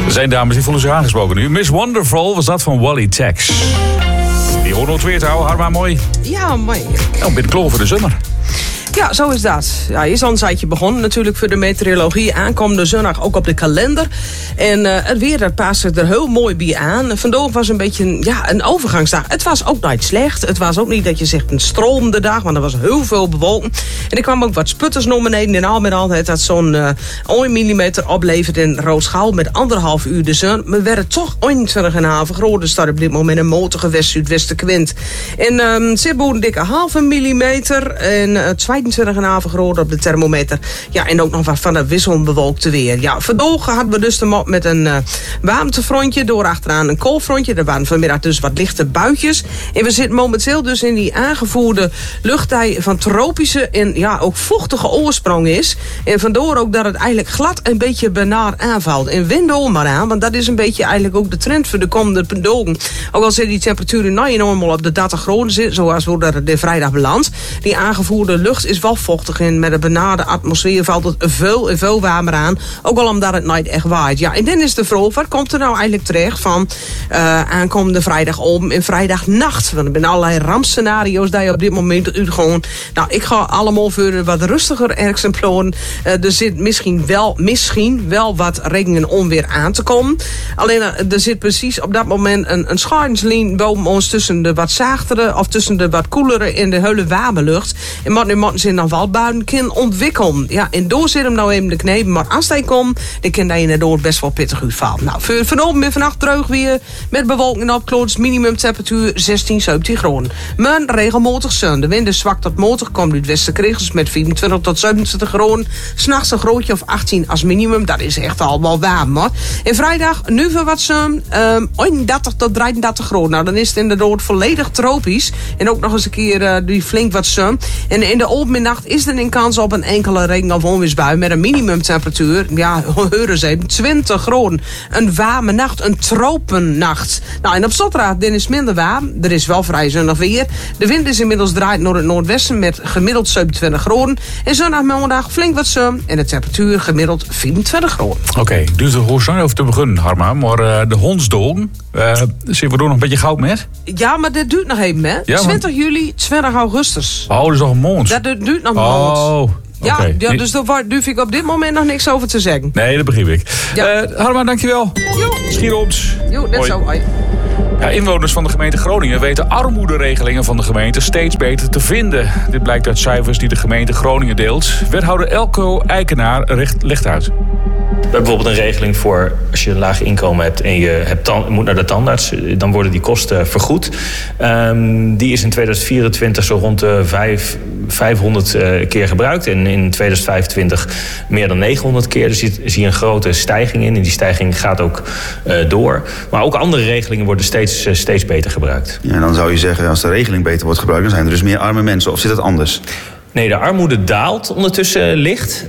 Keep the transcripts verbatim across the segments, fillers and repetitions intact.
Er zijn dames die voelen zich aangesproken nu. Miss Wonderful was dat van Wally Tex. Die hoort weer te houden, Harma, mooi. Ja, mooi. Nou, een beetje kloor voor de zomer. Ja, zo is dat. Ja, is al een tijdje begonnen natuurlijk voor de meteorologie. Aankomende zondag ook op de kalender. En uh, het weer, dat past er heel mooi bij aan. Vandaag was een beetje een, ja, een overgangsdag. Het was ook niet slecht. Het was ook niet dat je zegt een stromende dag, want er was heel veel bewolken. En er kwam ook wat sputters naar beneden. En al met al het dat zo'n uh, één millimeter opleverd in Roosgouw met anderhalf uur de zon. Maar we werden toch eenentwintig komma vijf graden. Er staat op dit moment een motige west-zuidwestenwind. En um, zit boven dikke halve millimeter. En uh, tweeëntwintig komma vijf graden op de thermometer. Ja, en ook nog wat van het wisselbewolkte weer. Ja, vandaag hadden we dus de mop met een uh, warmtefrontje. Door achteraan een koolfrontje. Er waren vanmiddag dus wat lichte buitjes. En we zitten momenteel dus in die aangevoerde lucht die van tropische en ja, ook vochtige oorsprong is. En vandoor ook dat het eigenlijk glad een beetje benaar aanvalt. En wind maar aan, want dat is een beetje eigenlijk ook de trend voor de komende dagen. Ook al zit die temperatuur nou enorm op de dertig graden zit, zoals we dat de vrijdag belandt. Die aangevoerde lucht is wel vochtig en met een benarde atmosfeer valt het veel en veel warmer aan. Ook al omdat het nooit echt waait. Ja, en dan is de vraag, wat komt er nou eigenlijk terecht van uh, aankomende vrijdag om en vrijdagnacht? Want er zijn allerlei rampscenario's die je op dit moment u gewoon. Nou, ik ga allemaal voor wat rustiger exemplaren. Uh, er zit misschien wel, misschien wel wat regen en onweer aan te komen. Alleen uh, er zit precies op dat moment een, een schaarslijn boven ons tussen de wat zachtere of tussen de wat koelere en de hele warme lucht. En wat nu moeten ze dan wel buiten kunnen ontwikkelen. Ja, en door zit hem nou even de knepen. Maar als hij komt, dan kan hij inderdaad best wel pittig uitvallen. Nou, voor vanavond en vannacht droog weer met bewolking op kloot. Minimum temperatuur zestien, zeventien graden. Maar regelmatig zon. De wind is zwak tot matig. Komt uit westenkregels met vierentwintig tot zevenentwintig graden. S'nachts een grootje of achttien als minimum. Dat is echt al wel warm, hoor. En vrijdag nu voor wat zon. Um, eenendertig tot drieëndertig graden. Nou, dan is het inderdaad volledig tropisch. En ook nog eens een keer uh, die flink wat zon. En in de openmiddag is er een kans op een enkele regen- of onweersbui met een minimumtemperatuur, ja, hoor eens even, twintig graden. Een warme nacht, een tropennacht. Nou, en op Zotraad, dan is het minder warm. Er is wel vrij zonnig weer. De wind is inmiddels draait naar het noordwesten met gemiddeld zevenentwintig graden. En zondagmiddag flink wat zon en de temperatuur gemiddeld vierentwintig graden. Oké, okay, dus de hoorzanger over te beginnen, Harma. Maar uh, de hondsdogen, uh, zitten we door nog een beetje goud met? Ja, maar dit duurt nog even, hè? Ja, twintig juli, twintig augustus. Oh, dat is nog een maand. Dat duurt nog een maand. Oh. Ja, okay. ja, dus daar durf ik op dit moment nog niks over te zeggen. Nee, dat begrijp ik. Ja. Uh, Harma, dankjewel. Jo. Schieroms. Jo, net Hoi. zo. Hoi. Ja, inwoners van de gemeente Groningen weten armoederegelingen van de gemeente steeds beter te vinden. Dit blijkt uit cijfers die de gemeente Groningen deelt. Wethouder Elko Eikenaar legt uit. We hebben bijvoorbeeld een regeling voor als je een laag inkomen hebt en je hebt tan- moet naar de tandarts, dan worden die kosten vergoed. Um, die is in tweeduizend vierentwintig zo rond de vijf, vijfhonderd uh, keer gebruikt en in tweeduizend vijfentwintig meer dan negenhonderd keer. Dus je zie je een grote stijging in en die stijging gaat ook uh, door. Maar ook andere regelingen worden steeds, uh, steeds beter gebruikt. Ja, dan zou je zeggen, als de regeling beter wordt gebruikt, dan zijn er dus meer arme mensen. Of zit het anders? Nee, de armoede daalt ondertussen licht.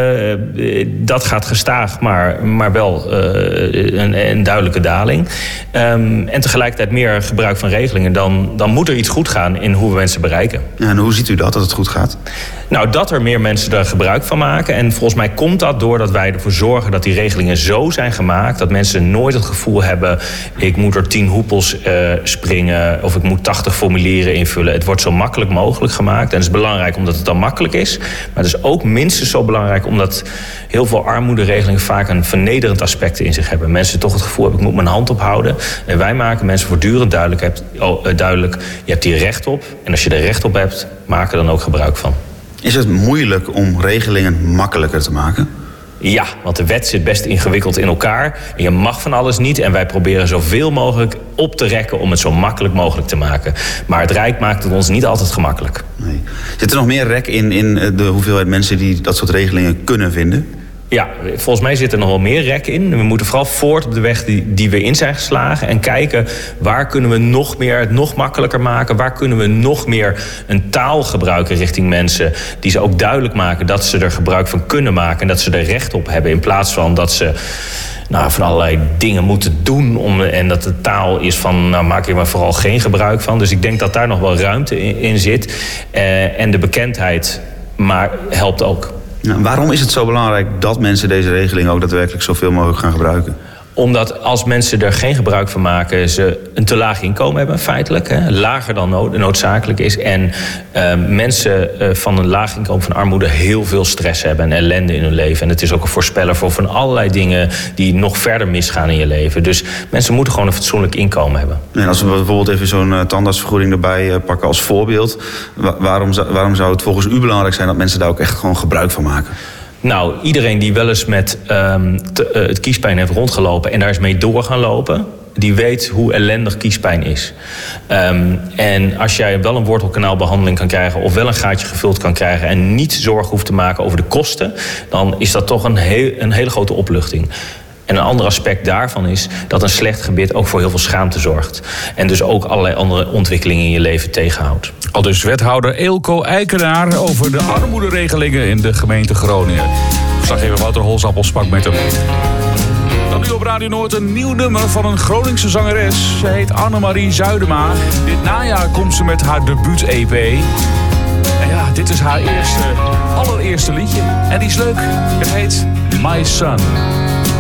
Uh, dat gaat gestaag, maar, maar wel uh, een, een duidelijke daling. Um, en tegelijkertijd meer gebruik van regelingen. Dan, dan moet er iets goed gaan in hoe we mensen bereiken. Ja, en hoe ziet u dat, dat het goed gaat? Nou, dat er meer mensen er gebruik van maken. En volgens mij komt dat doordat wij ervoor zorgen dat die regelingen zo zijn gemaakt dat mensen nooit het gevoel hebben, ik moet er tien hoepels uh, springen of ik moet tachtig formulieren invullen. Het wordt zo makkelijk mogelijk gemaakt. En het is belangrijk omdat het dan makkelijk is. Maar het is ook minstens zo belangrijk omdat heel veel armoederegelingen vaak een vernederend aspect in zich hebben. Mensen toch het gevoel hebben, ik moet mijn hand ophouden. En wij maken mensen voortdurend duidelijk, hebt, oh, uh, duidelijk je hebt hier recht op. En als je er recht op hebt, maak er dan ook gebruik van. Is het moeilijk om regelingen makkelijker te maken? Ja, want de wet zit best ingewikkeld in elkaar. En je mag van alles niet. En wij proberen zoveel mogelijk op te rekken om het zo makkelijk mogelijk te maken. Maar het Rijk maakt het ons niet altijd gemakkelijk. Nee. Zit er nog meer rek in, in de hoeveelheid mensen die dat soort regelingen kunnen vinden? Ja, volgens mij zit er nog wel meer rek in. We moeten vooral voort op de weg die, die we in zijn geslagen. En kijken waar kunnen we nog meer het nog makkelijker maken. Waar kunnen we nog meer een taal gebruiken richting mensen. Die ze ook duidelijk maken dat ze er gebruik van kunnen maken. En dat ze er recht op hebben. In plaats van dat ze nou, van allerlei dingen moeten doen. Om, en dat de taal is van nou maak je maar vooral geen gebruik van. Dus ik denk dat daar nog wel ruimte in, in zit. Uh, en de bekendheid maar helpt ook. Nou, waarom is het zo belangrijk dat mensen deze regeling ook daadwerkelijk zoveel mogelijk gaan gebruiken? Omdat als mensen er geen gebruik van maken, ze een te laag inkomen hebben, feitelijk. Hè, lager dan nood, noodzakelijk is. En uh, mensen uh, van een laag inkomen van armoede heel veel stress hebben en ellende in hun leven. En het is ook een voorspeller voor van allerlei dingen die nog verder misgaan in je leven. Dus mensen moeten gewoon een fatsoenlijk inkomen hebben. En als we bijvoorbeeld even zo'n uh, tandartsvergoeding erbij uh, pakken als voorbeeld. Wa- waarom, zou, waarom zou het volgens u belangrijk zijn dat mensen daar ook echt gewoon gebruik van maken? Nou, iedereen die wel eens met um, te, uh, het kiespijn heeft rondgelopen en daar is mee door gaan lopen, die weet hoe ellendig kiespijn is. Um, en als jij wel een wortelkanaalbehandeling kan krijgen of wel een gaatje gevuld kan krijgen en niet zorg hoeft te maken over de kosten, dan is dat toch een, heel, een hele grote opluchting. En een ander aspect daarvan is dat een slecht gebit ook voor heel veel schaamte zorgt. En dus ook allerlei andere ontwikkelingen in je leven tegenhoudt. Al dus wethouder Eelco Eikenaar over de armoederegelingen in de gemeente Groningen. Verslaggever Wouter Holzappel sprak met hem. Dan nu op Radio Noord een nieuw nummer van een Groningse zangeres. Ze heet Annemarie Zuidema. Dit najaar komt ze met haar debuut-E P. En ja, dit is haar eerste, allereerste liedje. En die is leuk. Het heet My Son.